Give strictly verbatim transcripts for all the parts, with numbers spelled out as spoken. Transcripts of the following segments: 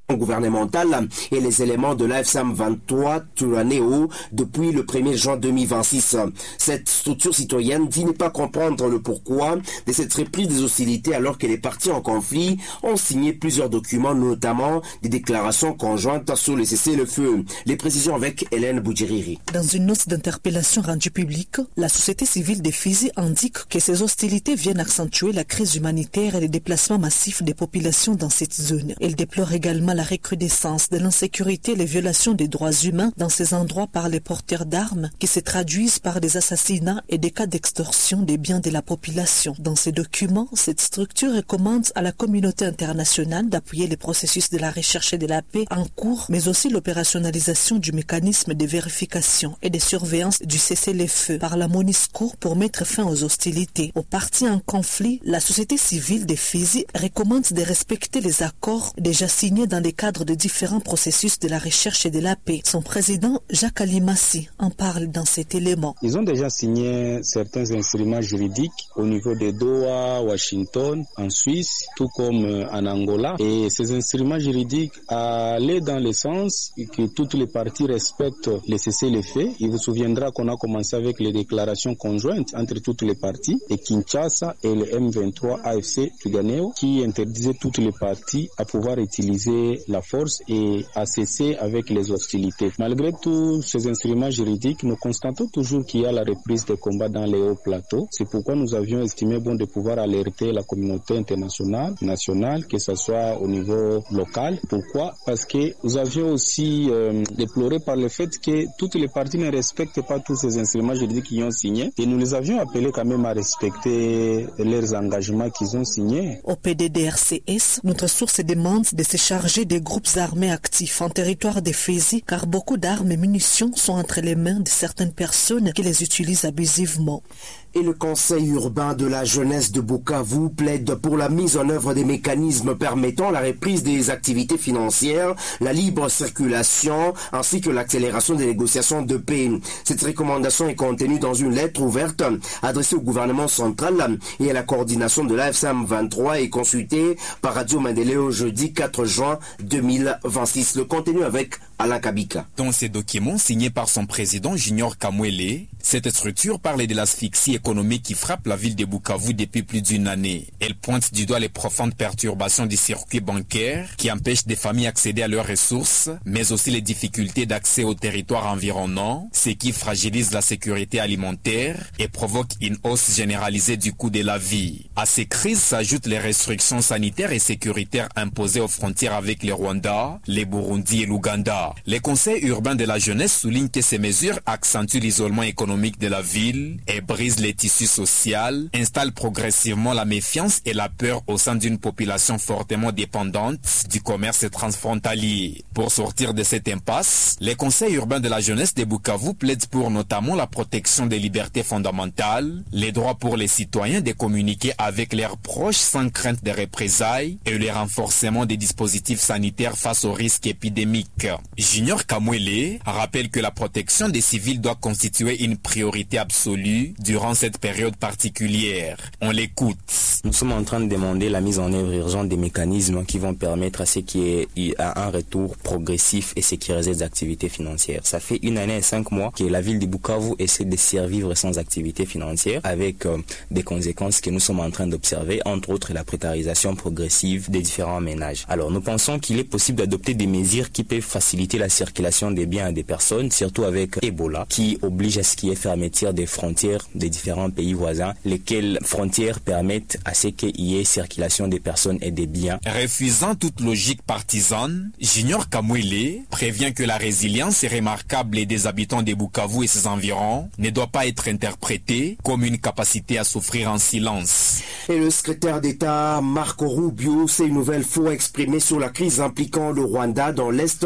gouvernementale et les éléments de l'A F S M vingt-trois Turaneo depuis le premier juin deux mille vingt-six. Cette structure citoyenne dit ne pas comprendre le pourquoi de cette reprise des hostilités alors que les partis en conflit ont signé plusieurs documents, notamment des déclarations conjointes sur le cessez-le-feu. Les précisions avec Hélène Boudjiriri. Dans une note d'interpellation rendue publique, la société civile de Fizi indique que ces hostilités viennent accentuer la crise humanitaire et les déplacements massifs des populations dans cette zone. Elle déplore également la recrudescence de l'insécurité et les violations des droits humains dans ces endroits par les porteurs d'armes qui se traduisent par des assassinats et des cas d'extorsion des biens de la population. Dans ces documents, cette structure recommande à la communauté internationale d'appuyer les processus de la recherche et de la paix en cours, mais aussi l'opérationnalisation du mécanisme de vérification et de surveillance du cessez-le-feu par la MONUSCO pour mettre fin aux hostilités. Aux parties en conflit, la société civile de Fizi recommande de respecter les accords déjà signés dans les cadre de différents processus de la recherche et de la paix. Son président, Jacques Alimassi, en parle dans cet élément. Ils ont déjà signé certains instruments juridiques au niveau de Doha, Washington, en Suisse, tout comme en Angola. Et ces instruments juridiques allaient dans le sens que toutes les parties respectent les cessez-le-feu. Il vous souviendra qu'on a commencé avec les déclarations conjointes entre toutes les parties et Kinshasa et le M vingt-trois A F C Tuganeo qui interdisaient toutes les parties à pouvoir utiliser la force et à cesser avec les hostilités. Malgré tous ces instruments juridiques, nous constatons toujours qu'il y a la reprise des combats dans les hauts plateaux. C'est pourquoi nous avions estimé bon de pouvoir alerter la communauté internationale, nationale, que ce soit au niveau local. Pourquoi? Parce que nous avions aussi euh, déploré par le fait que toutes les parties ne respectent pas tous ces instruments juridiques qu'ils ont signés et nous les avions appelés quand même à respecter leurs engagements qu'ils ont signés. Au P D D R C S, notre source demande de se charger des groupes armés actifs en territoire de Fizi car beaucoup d'armes et munitions sont entre les mains de certaines personnes qui les utilisent abusivement. Et le Conseil urbain de la jeunesse de Bukavu plaide pour la mise en œuvre des mécanismes permettant la reprise des activités financières, la libre circulation ainsi que l'accélération des négociations de paix. Cette recommandation est contenue dans une lettre ouverte adressée au gouvernement central et à la coordination de l'A F S M vingt-trois et consultée par Radio Mandéléo jeudi quatre juin deux mille vingt-six. Le contenu avec Alain Kabika. Dans ces documents signés par son président Junior Kamwele, cette structure parle de l'asphyxie économique qui frappe la ville de Bukavu depuis plus d'une année. Elle pointe du doigt les profondes perturbations du circuit bancaire qui empêchent des familles d'accéder à leurs ressources, mais aussi les difficultés d'accès aux territoires environnants, ce qui fragilise la sécurité alimentaire et provoque une hausse généralisée du coût de la vie. À ces crises s'ajoutent les restrictions sanitaires et sécuritaires imposées aux frontières avec le Rwanda, le Burundi et l'Ouganda. Les conseils urbains de la jeunesse soulignent que ces mesures accentuent l'isolement économique de la ville et brisent les tissus social, installe progressivement la méfiance et la peur au sein d'une population fortement dépendante du commerce transfrontalier. Pour sortir de cette impasse, les conseils urbains de la jeunesse de Bukavu plaident pour notamment la protection des libertés fondamentales, les droits pour les citoyens de communiquer avec leurs proches sans crainte de représailles et le renforcement des dispositifs sanitaires face aux risques épidémiques. Junior Kamwele rappelle que la protection des civils doit constituer une priorité absolue durant cette période particulière. On l'écoute. Nous sommes en train de demander la mise en œuvre urgente des mécanismes qui vont permettre à ce qu'il y ait un retour progressif et sécurisé des activités financières. Ça fait une année et cinq mois que la ville de Bukavu essaie de survivre sans activité financière avec euh, des conséquences que nous sommes en train d'observer, entre autres la précarisation progressive des différents ménages. Alors nous pensons qu'il est possible d'adopter des mesures qui peuvent faciliter la circulation des biens et des personnes, surtout avec Ebola, qui oblige à ce qu'il y ait fermeture des frontières des différents pays voisins, lesquelles frontières permettent à ce qu'il y ait circulation des personnes et des biens. Refusant toute logique partisane, Junior Kamwele prévient que la résilience remarquable des habitants de Bukavu et ses environs ne doit pas être interprétée comme une capacité à souffrir en silence. Et le secrétaire d'État Marco Rubio s'est une nouvelle fois exprimé sur la crise impliquant le Rwanda dans l'est de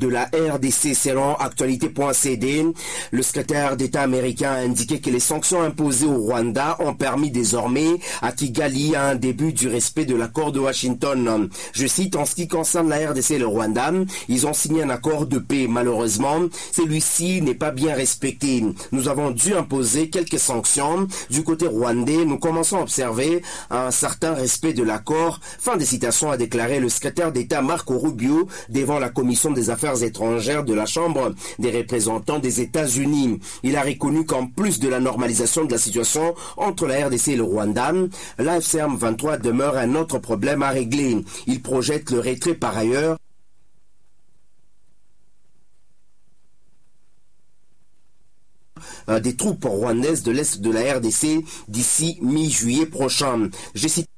de la R D C. Selon actualité point c d, le secrétaire d'État américain a indiqué que les sanctions imposées au Rwanda ont permis désormais à Kigali un début du respect de l'accord de Washington. Je cite, en ce qui concerne la R D C et le Rwanda, ils ont signé un accord de paix. Malheureusement, celui-ci n'est pas bien respecté. Nous avons dû imposer quelques sanctions. Du côté rwandais, nous commençons à observer un certain respect de l'accord. Fin de citation, a déclaré le secrétaire d'État Marco Rubio devant la Commission des Affaires étrangères de la Chambre des représentants des États-Unis. Il a reconnu qu'en plus de la normalisation de la situation entre la R D C et le Rwanda, l'A F C M vingt-trois demeure un autre problème à régler. Il projette le retrait par ailleurs des troupes rwandaises de l'Est de la R D C d'ici mi-juillet prochain. J'ai cité